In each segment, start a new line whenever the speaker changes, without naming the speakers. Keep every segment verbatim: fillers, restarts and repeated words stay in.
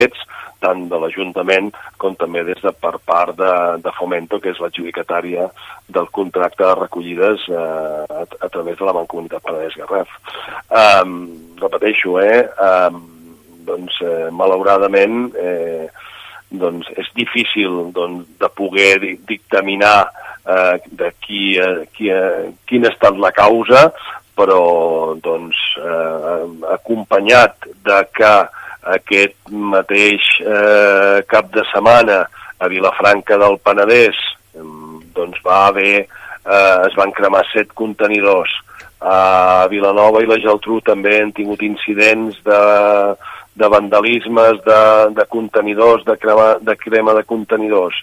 fets, tant de l'Ajuntament com també des de per part de, de Fomento, que és l'adjudicatària del contracte de recollides eh, a, a través de la Mancomunitat Penedès-Garraf. Um, repeteixo, eh, um, doncs, eh, malauradament, eh, doncs és difícil doncs, de poder dictaminar eh, de qui, eh, qui, eh, quina ha estat la causa, però doncs, eh, acompanyat de que aquest mateix eh, cap de setmana a Vilafranca del Penedès doncs va haver, eh, es van cremar set contenidors. A Vilanova i la Geltrú també han tingut incidents de, de vandalismes de, de contenidors, de crema, de crema de contenidors.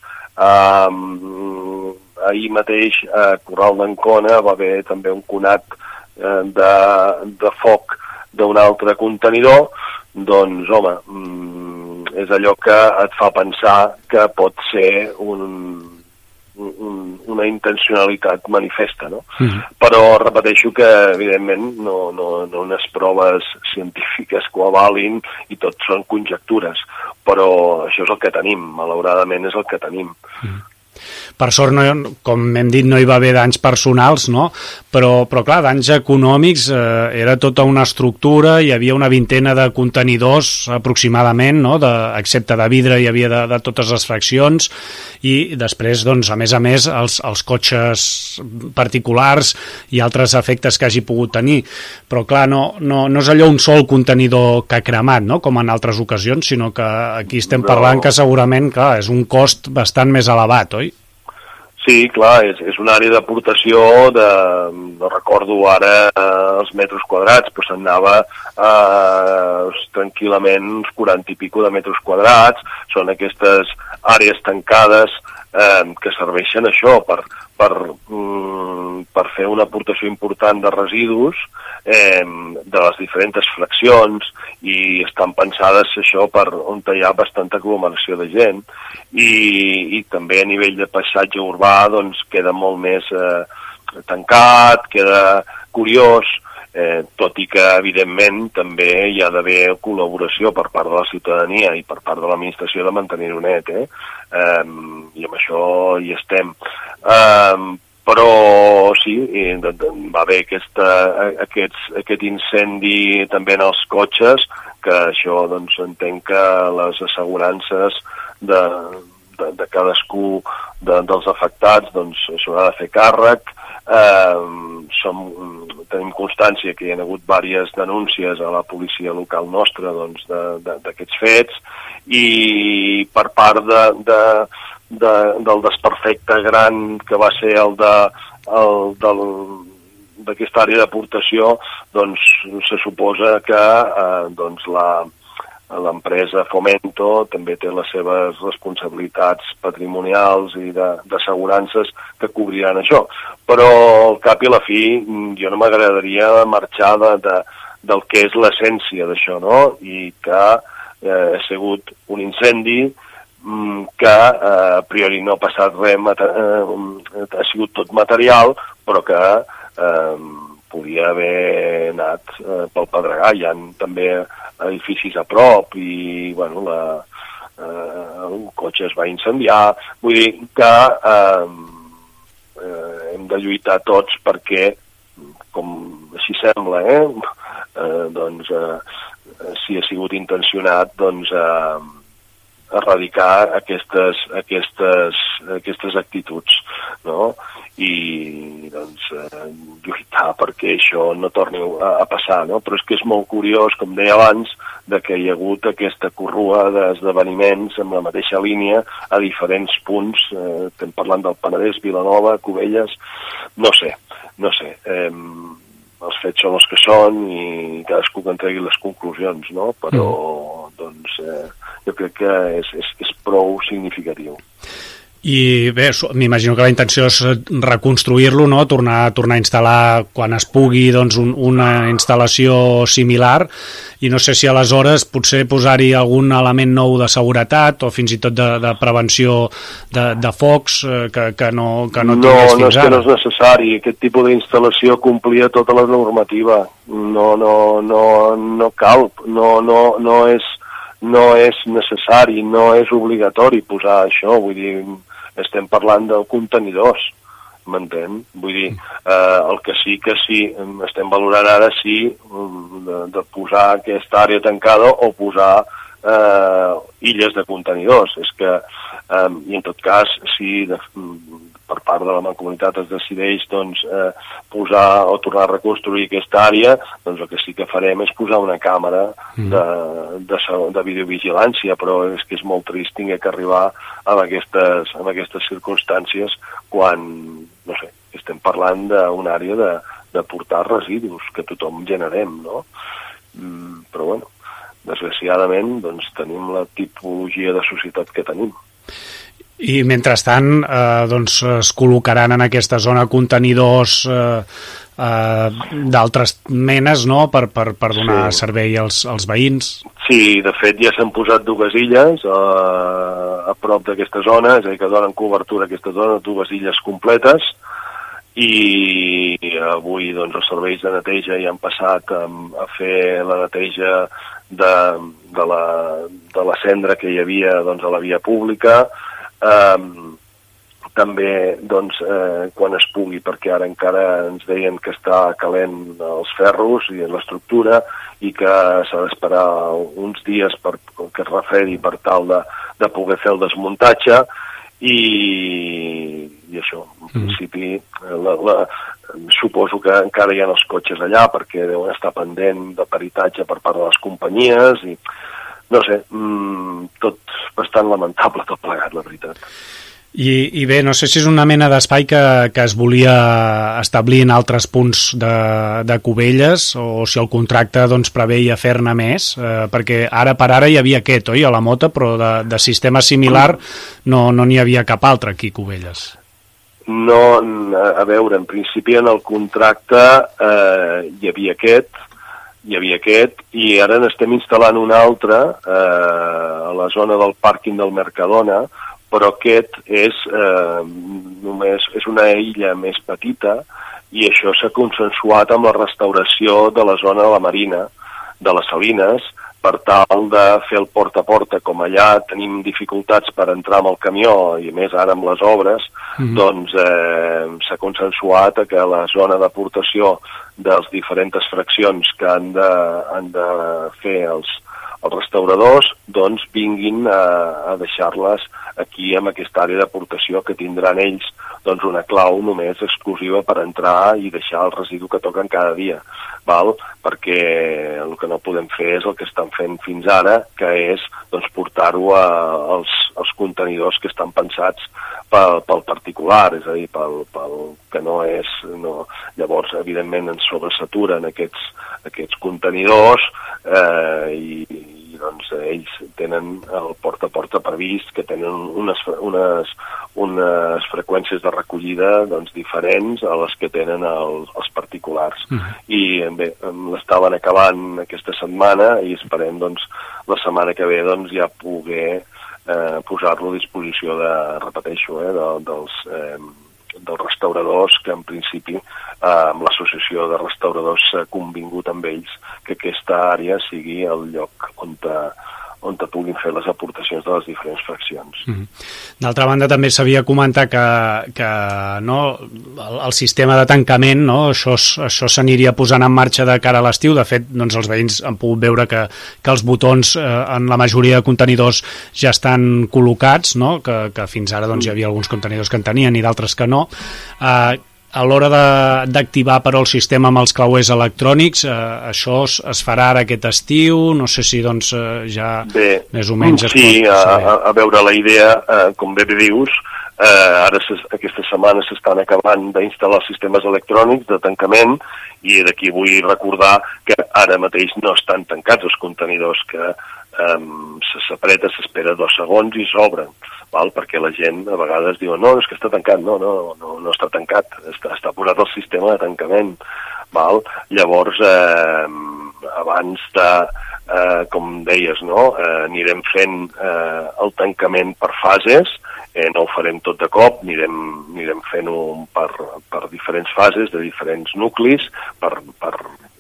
Um, ahir mateix a Corral d'Ancona va haver també un conat eh, de, de foc d'un altre contenidor. Doncs, home, mm, és allò que et fa pensar que pot ser un, un, una intencionalitat manifesta, no? Mm-hmm. Però repeteixo que, evidentment, no, no, no unes proves científiques que ho avalin i tot són conjectures, però això és el que tenim, malauradament és el que tenim.
Mm. Per sort, no, com hem dit, no hi va haver danys personals, no? Però, però clar, danys econòmics, eh, era tota una estructura, hi havia una vintena de contenidors aproximadament, no? De, excepte de vidre hi havia de, de totes les fraccions, i després, doncs, a més a més, els, els cotxes particulars i altres efectes que hagi pogut tenir. Però clar, no, no, no és allò un sol contenidor que ha cremat, no? Com en altres ocasions, sinó que aquí estem no. parlant que segurament, clar, és un cost bastant més elevat, oi?
Sí, clar, és, és una àrea d'aportació de, no recordo ara eh, els metres quadrats, però se'n anava eh, tranquil·lament uns quaranta i pico de metres quadrats. Són aquestes àrees tancades eh, que serveixen això per, per, mm, per fer una aportació important de residus eh, de les diferents fraccions, i estan pensades això per on hi ha bastanta aglomeració de gent, i, i també a nivell de paisatge urbà doncs queda molt més eh, tancat, queda curiós, eh, tot i que evidentment també hi ha d'haver col·laboració per part de la ciutadania i per part de l'administració de mantenir-ho net, eh? Eh, i amb això hi estem. Eh, però sí, va haver aquesta, aquests, aquest incendi també en els cotxes, que això doncs entenc que les assegurances de, de, de cadascú de, dels afectats doncs s'haurà de fer càrrec. Eh, som, tenim constància que hi ha hagut diverses denúncies a la policia local nostra doncs, d'aquests fets, i per part de, de, de, del desperfecte gran que va ser el de el, del, d'aquesta àrea d'aportació, doncs se suposa que eh, doncs la l'empresa Fomento també té les seves responsabilitats patrimonials i d'assegurances que cobriran això. Però al cap i a la fi jo no m'agradaria marxar de, de, del que és l'essència d'això, no? I que eh, ha sigut un incendi que eh, a priori no ha passat res, eh, ha sigut tot material, però que eh, podia haver anat eh, pel pedregar. Hi ha també edificis a prop i bueno, la, eh, un cotxe es va incendiar. Vull dir que eh, eh, hem de lluitar tots perquè, com així sembla, eh, eh, doncs, eh, si ha sigut intencionat, doncs eh, erradicar aquestes, aquestes, aquestes actituds, no? I doncs eh, lluitar perquè això no torni a, a passar, no? Però és que és molt curiós, com deia abans, de que hi ha hagut aquesta corrua d'esdeveniments amb la mateixa línia a diferents punts, eh, estem parlant del Penedès, Vilanova, Cubelles, no sé, no sé, eh, els fets són els que són i cadascú que en tregui les conclusions, no? Però mm. doncs eh, jo crec que és, és, és prou significatiu.
I bé, m'imagino que la intenció és reconstruir-lo, no? Tornar, tornar a instal·lar quan es pugui doncs, un, una instal·lació similar, i no sé si aleshores potser posar-hi algun element nou de seguretat o fins i tot de, de prevenció de, de focs que, que no, que no, no tingués fins
no, és
ara.
Que no és necessari. Aquest tipus d'instal·lació complia tota la normativa. No, no, no, no cal. No, no, no és no és necessari, no és obligatori posar això, vull dir, estem parlant de contenidors, m'entén? Vull dir, eh, el que sí que sí, estem valorant ara sí de, de posar aquesta àrea tancada o posar eh, illes de contenidors. És que, eh, i en tot cas, si de, per part de la Mancomunitat es decideix doncs, eh, posar o tornar a reconstruir aquesta àrea, doncs el que sí que farem és posar una càmera de, de, de videovigilància, però és que és molt trist haver que arribar amb aquestes, amb aquestes circumstàncies quan, no sé, estem parlant d'una àrea de, de portar residus que tothom generem, no? Mm, però bueno, desgraciadament doncs, tenim la tipologia de societat que tenim.
I mentrestant eh, doncs, es col·locaran en aquesta zona contenidors eh, eh, d'altres menes, no?, per, per, per donar sí. servei als, als veïns.
Sí, de fet ja s'han posat dues illes eh, a prop d'aquesta zona, és a dir, que donen cobertura a aquesta zona, dues illes completes, i avui doncs, els serveis de neteja ja han passat a, a fer la neteja de, de, la, de la cendra que hi havia doncs, a la via pública. Um, també doncs, eh, quan es pugui, perquè ara encara ens deien que està calent els ferros i l'estructura i que s'ha d'esperar uns dies per que es refredi per tal de, de poder fer el desmuntatge i, i això, en principi la, la, suposo que encara hi ha els cotxes allà perquè deuen estar pendent de peritatge per part de les companyies i no sé, mmm, tot bastant lamentable tot plegat, la veritat.
I, i bé, no sé si és una mena d'espai que, que es volia establir en altres punts de, de Cubelles o si el contracte doncs, preveia fer-ne més, eh, perquè ara per ara hi havia aquest, oi, a la Mota, però de, de sistema similar no no n'hi havia cap altre aquí a Cubelles.
No, a veure, en principi en el contracte eh, hi havia aquest, hi havia aquest, i ara n'estem instal·lant un altre eh, a la zona del pàrquing del Mercadona, però aquest és, eh, només, és una illa més petita i això s'ha consensuat amb la restauració de la zona de la Marina, de les Salines, per tal de fer el porta a porta, com allà tenim dificultats per entrar amb el camió i a més ara amb les obres, mm-hmm. doncs eh, s'ha consensuat que la zona d'aportació de les diferents fraccions que han de, han de fer els, els restauradors doncs vinguin a, a deixar-les aquí amb aquesta àrea d'aportació que tindran ells doncs una clau només exclusiva per entrar i deixar el residu que toquen cada dia, val? Perquè el que no podem fer és el que estan fent fins ara, que és doncs, portar-ho als, als contenidors que estan pensats pel, pel particular, és a dir, pel, pel que no és... No. Llavors, evidentment, ens sobresaturen aquests, aquests contenidors eh, i, i doncs, ells tenen el porta a porta previst, que tenen unes, unes, unes freqüències de recollida doncs, diferents a les que tenen els, els particulars. Mm. I bé, l'estaven acabant aquesta setmana i esperem doncs, la setmana que ve doncs, ja poder eh, posar-lo a disposició de, repeteixo, eh, de, dels... Eh, dels restauradors, que en principi eh, amb l'associació de restauradors s'ha convingut amb ells que aquesta àrea sigui el lloc on te, on te puguin fer les aportacions de les diferents fraccions. Mm-hmm.
D'altra banda, també s'havia comentat que, que no, el, el sistema de tancament, no, això, això s'aniria posant en marxa de cara a l'estiu. De fet, doncs, els veïns han pogut veure que, que els botons eh, en la majoria de contenidors ja estan col·locats, no? que, que fins ara doncs, hi havia alguns contenidors que en tenien i d'altres que no. Eh, a l'hora d'activar però el sistema amb els clauers electrònics, eh, això es, es farà ara aquest estiu, no sé si doncs eh, ja bé, més o menys es
sí, pot saber. A, a veure, la idea, eh, com bé dius, eh, ara aquesta setmana s'estan acabant d'instal·lar els sistemes electrònics de tancament i d'aquí vull recordar que ara mateix no estan tancats els contenidors, que eh, s'apreta, s'espera dos segons i s'obren. Val? Perquè la gent a vegades diu no, és que està tancat, no, no, no, no està tancat, està, està posat el sistema de tancament. Val? Llavors, eh, abans de, eh, com deies, no, eh, anirem fent eh, el tancament per fases, eh, no ho farem tot de cop, anirem, anirem fent-ho per, per diferents fases, de diferents nuclis, per, per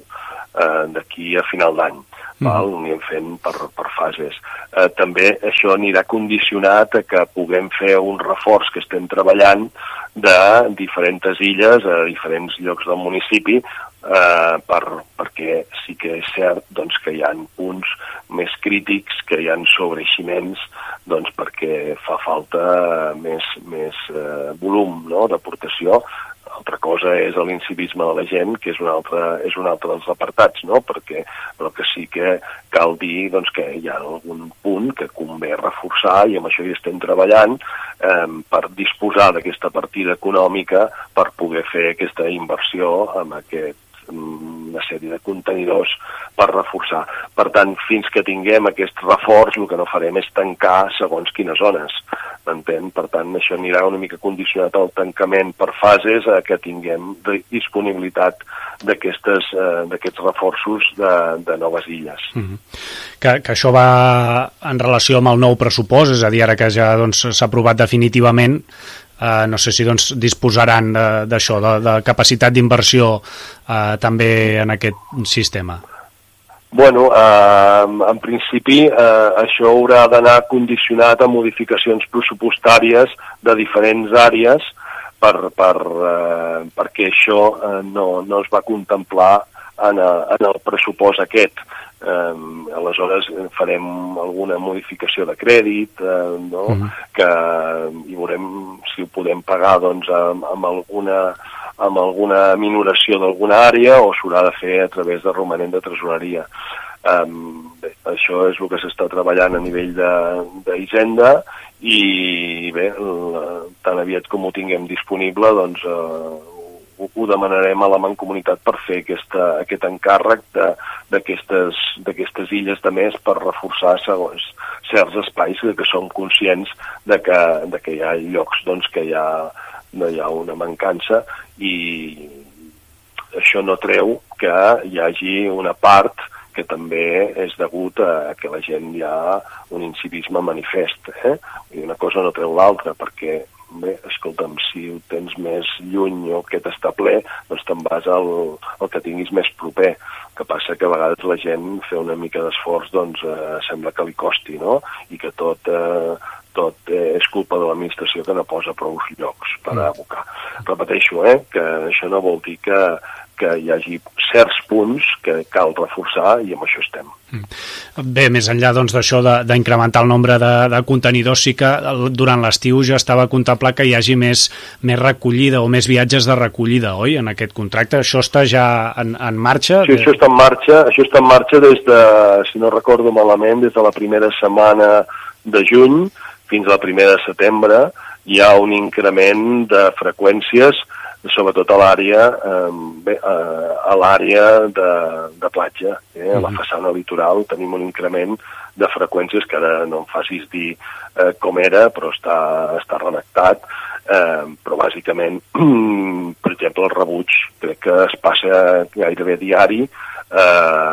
eh, d'aquí a final d'any. Val? Ho anirem fent per, per fases. Eh, també això anirà condicionat a que puguem fer un reforç que estem treballant de diferents illes a diferents llocs del municipi, eh, per, perquè sí que és cert doncs, que hi ha punts més crítics, que hi ha sobreeiximents, doncs, perquè fa falta més, més eh, volum, no?, d'aportació. Altra cosa és l'incivisme de la gent, que és un altre, és un altre dels apartats, no? Perquè, però que sí que cal dir doncs, que hi ha algun punt que convé reforçar, i amb això hi estem treballant, eh, per disposar d'aquesta partida econòmica per poder fer aquesta inversió amb aquest una sèrie de contenidors per reforçar. Per tant, fins que tinguem aquest reforç, el que no farem és tancar segons quines zones, m'entén? Per tant, això anirà una mica condicionat al tancament per fases, a que tinguem disponibilitat d'aquestes eh, d'aquests reforços de, de noves illes.
Mm-hmm. Que, que això va en relació amb el nou pressupost, és a dir, ara que ja doncs, s'ha aprovat definitivament, Uh, no sé si doncs, disposaran d'això, de, de, de capacitat d'inversió uh, també en aquest sistema.
Bueno, eh, en principi eh, això haurà d'anar condicionat a modificacions pressupostàries de diferents àrees per, per, eh, perquè això eh, no, no es va contemplar en, a, en el pressupost aquest. Eh, aleshores farem alguna modificació de crèdit, eh, no? Uh-huh. Que i veurem si ho podem pagar doncs, amb, amb, alguna, amb alguna minoració d'alguna àrea o s'haurà de fer a través de romanent de tresoreria. Eh, bé, això és el que s'està treballant a nivell d'Hisenda i bé, la, tan aviat com ho tinguem disponible doncs eh, ho demanarem a la Mancomunitat per fer aquesta, aquest encàrrec d'aquestes illes de més per reforçar segons certs espais que, que som conscients de que, de que hi ha llocs doncs, que hi ha, no hi ha una mancança i això no treu que hi hagi una part que també és degut a que la gent hi ha un incivisme manifest. Eh? I una cosa no treu l'altra, perquè bé, escolta'm, si ho tens més lluny o que t'està ple, doncs te'n vas al, al que tinguis més proper. El que passa que a vegades la gent fer una mica d'esforç doncs eh, sembla que li costi, no? I que tot, eh, tot eh, és culpa de l'administració que no posa prou llocs per abocar. Repeteixo, eh, que això no vol dir que, que hi hagi certs punts que cal reforçar i amb això estem.
Bé, més enllà doncs, d'això de, d'incrementar el nombre de, de contenidors, sí que durant l'estiu ja estava contemplat que hi hagi més, més recollida o més viatges de recollida, oi, en aquest contracte? Això està ja en, en marxa?
Sí, això està en marxa, això està en marxa des de, si no recordo malament, des de la primera setmana de juny fins a la primera de setembre hi ha un increment de freqüències sobretot a l'àrea eh, bé, eh, a l'àrea de, de platja, eh? A la façana litoral tenim un increment de freqüències que ara no em facis dir eh, com era, però està, està redactat, eh, però bàsicament per exemple el rebuig crec que es passa gairebé diari, eh,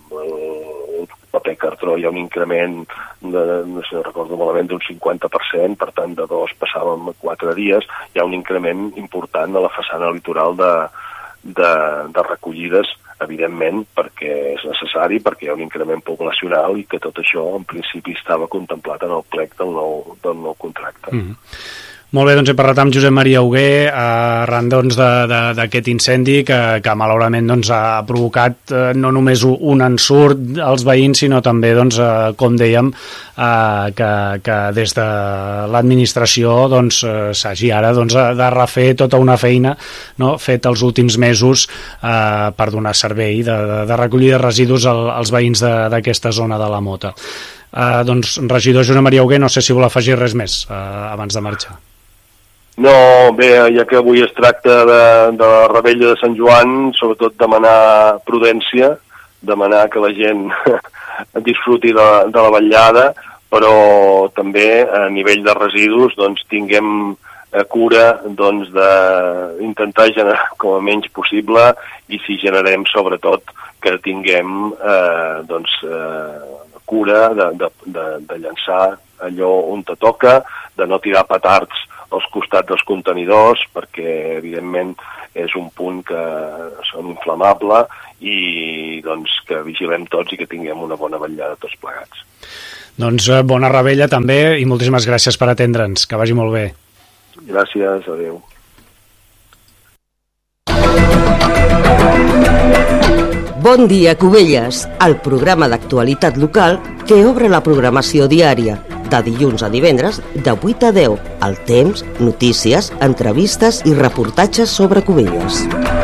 el paper cartró hi ha un increment de, no sé, no recordo malament, d'un cinquanta per cent, per tant de dos passàvem a quatre dies, hi ha un increment important a la façana litoral de, de, de recollides, evidentment, perquè és necessari, perquè hi ha un increment poblacional i que tot això en principi estava contemplat en el plec del nou, del nou contracte.
Mm-hmm. Molt bé, doncs he parlat amb Josep Maria Hugué arran doncs, d'aquest incendi que, que malauradament doncs, ha provocat eh, no només un ensurt als veïns, sinó també, doncs, eh, com dèiem, eh, que, que des de l'administració doncs, eh, s'hagi ara doncs, de refer tota una feina, no?, fet els últims mesos eh, per donar servei de, de, de recollida de residus al, als veïns d'aquesta zona de la Mota. Eh, doncs, regidor Josep Maria Hugué, no sé si vol afegir res més eh, abans de marxar.
No, bé, ja que avui es tracta de, de la revetlla de Sant Joan, sobretot demanar prudència, demanar que la gent disfruti de, de la vetllada, però també a nivell de residus doncs, tinguem cura doncs, d'intentar generar com a menys possible i si generem sobretot que tinguem eh, doncs, eh, cura de, de, de, de llançar allò on te toca, de no tirar petards als costats dels contenidors, perquè evidentment és un punt que són inflamable i doncs que vigilem tots i que tinguem una bona vetllada tots plegats.
Doncs bona revetlla també i moltíssimes gràcies per atendre'ns, que vagi molt bé.
Gràcies, adeu.
Bon dia, Cubelles, el programa d'actualitat local que obre la programació diària, de dilluns a divendres, de vuit a deu, el temps, notícies, entrevistes i reportatges sobre Cubelles.